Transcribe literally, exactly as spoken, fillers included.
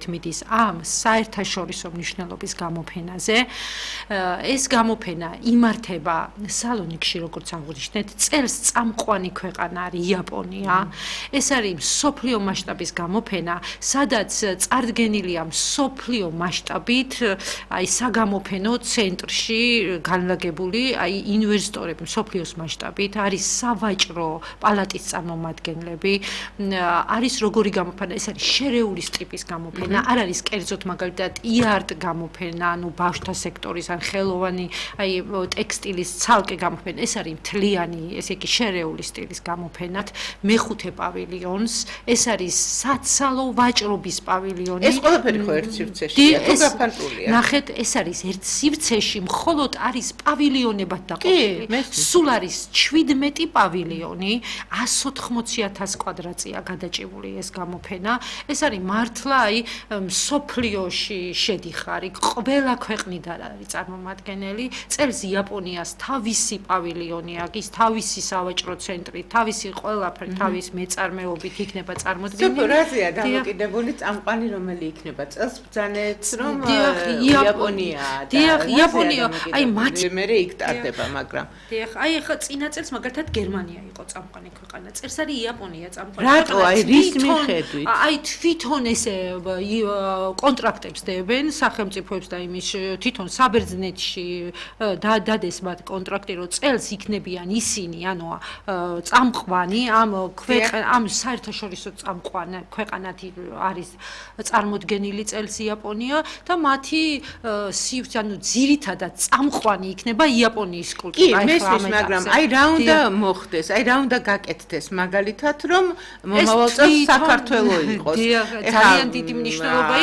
მიდის ამ საერთაშორისო მნიშვნელობის გამოფენაზე. ეს გამოფენა იმართება სალონიკში, როგორც აღვნიშნეთ, წელს წამყვანი ქვეყანა არის იაპონია. ეს არის მსოფლიო მასშტაბის გამოფენა, სადაც წარდგენილია მსოფლიო მასშტაბით, აი საგამოფენო ცენტრში განლაგებული, აი ინვესტორები მსოფლიოს მასშტაბით, არის სავაჭრო პალატის წარმომადგენლები, არის როგორი გამოფენა, ეს არის შერეულის ტიპის გამოფენა, არ არის კერძოდ მაგალითად იარტ გამოფენა, ანუ ბავშვთა სექტორის ან ხელოვანი, აი ტექსტილის ცალკე გამოფენა, ეს არის მთლიანი, ესე იგი შერეული სტილის გამოფენად, მეხუთე პავილიონს, ეს არის საცალო ვაჭრობის პავილიონი. ეს ყველაფერი ხო ერთ სივრცეშია, თუ გაფანტულია. ნახეთ, ეს არის ერთ სივრცეში, მხოლოდ არის პავილიონებად დაყოფილი. სულ არის შვიდმეტი პავილიონი, εκατს ოთხმოცი ათას კვადრატია გადაჭიმული ეს გამოფენა. ეს არის მართლა აი მსოფლიოში შედიხარი, ყველა ქვეყნიდან არის წარმომადგენელი. წელს იაპონიას თავისი პავილიონი აქვს, თავისი სავაჭრო ცენტრი, თავისი ყველაფერი, თავის მეწარმეობით იქნება წარმოდგენილი. სოფო რაზეა დამოკიდებული წამყვანი რომელი იქნება? წელს ბრძანეთ რომ იაპონია და დიახ, იაპონია, აი მათ მე იქ ტარდება, მაგრამ დიახ, აი ახლა წინა წელს მაგალითად გერმანია იყო წამყვანი ქვეყანა. წელს არის იაპონია წამყვანი. რატო აი რის მიხედვით? აი თვითონ ესე კონტრაქტებს დებენ სახელმწიფოებს და იმის თვითონ საბერძნეთში დადეს მათ კონტრაქტი, რომ წელს იქნებიან ისინი, ანუ წამყვანი ამ ქვეყან ამ საერთაშორისო წამყვანი ქვეყანად არის წარმოდგენილი წელს იაპონია და მათი სივრცე, ანუ ძირითადად წამყვანი იქნება იაპონიის კულტურა. კი, მესმის, მაგრამ აი რა უნდა მოხდეს, აი რა უნდა გაკეთდეს მაგალითად, რომ მომავალ წელს საქართველო იყოს. ძალიან დიდი მნიშვნელობა